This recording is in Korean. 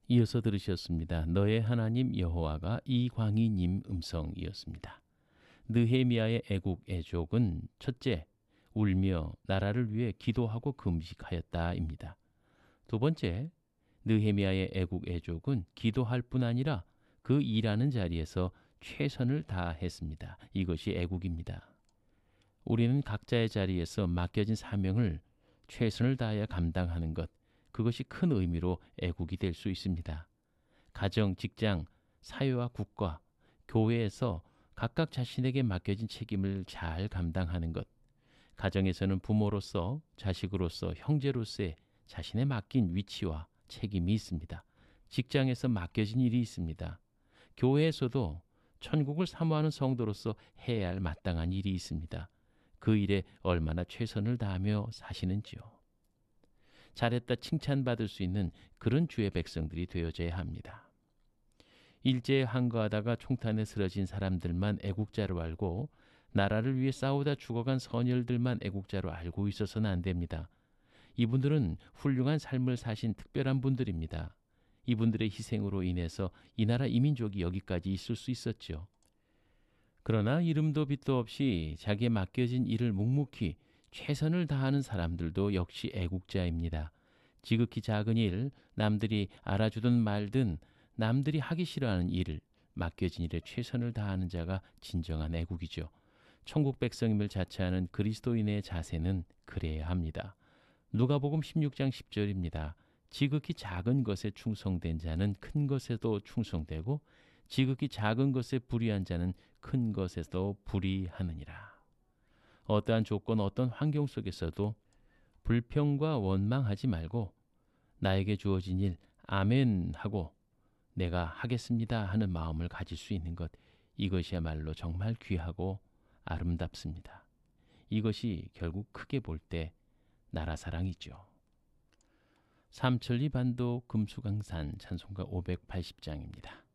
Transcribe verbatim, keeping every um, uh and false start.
이어서 들으셨습니다. 너의 하나님 여호와가 이광희님 음성이었습니다. 느헤미야의 애국 애족은 첫째, 울며 나라를 위해 기도하고 금식하였다입니다. 두 번째, 느헤미야의 애국 애족은 기도할 뿐 아니라 그 일하는 자리에서 최선을 다했습니다. 이것이 애국입니다. 우리는 각자의 자리에서 맡겨진 사명을 최선을 다하여 감당하는 것, 그것이 큰 의미로 애국이 될 수 있습니다. 가정, 직장, 사회와 국가, 교회에서 각각 자신에게 맡겨진 책임을 잘 감당하는 것, 가정에서는 부모로서, 자식으로서, 형제로서의 자신의 맡긴 위치와 책임이 있습니다. 직장에서 맡겨진 일이 있습니다. 교회에서도 천국을 사모하는 성도로서 해야 할 마땅한 일이 있습니다. 그 일에 얼마나 최선을 다하며 사시는지요. 잘했다 칭찬받을 수 있는 그런 주의 백성들이 되어져야 합니다. 일제에 항거하다가 총탄에 쓰러진 사람들만 애국자로 알고 나라를 위해 싸우다 죽어간 선열들만 애국자로 알고 있어서는 안 됩니다. 이분들은 훌륭한 삶을 사신 특별한 분들입니다. 이분들의 희생으로 인해서 이 나라 이민족이 여기까지 있을 수 있었죠. 그러나 이름도 빛도 없이 자기에 맡겨진 일을 묵묵히 최선을 다하는 사람들도 역시 애국자입니다. 지극히 작은 일, 남들이 알아주든 말든 남들이 하기 싫어하는 일을 맡겨진 일에 최선을 다하는 자가 진정한 애국이죠. 천국 백성임을 자처하는 그리스도인의 자세는 그래야 합니다. 누가복음 십육 장 십 절입니다. 지극히 작은 것에 충성된 자는 큰 것에도 충성되고 지극히 작은 것에 불의한 자는 큰 것에도 불의하느니라. 어떠한 조건, 어떤 환경 속에서도 불평과 원망하지 말고 나에게 주어진 일 아멘 하고 내가 하겠습니다 하는 마음을 가질 수 있는 것, 이것이야말로 정말 귀하고 아름답습니다. 이것이 결국 크게 볼 때 나라 사랑이죠. 삼천리 반도 금수강산 찬송가 오백팔십 장입니다.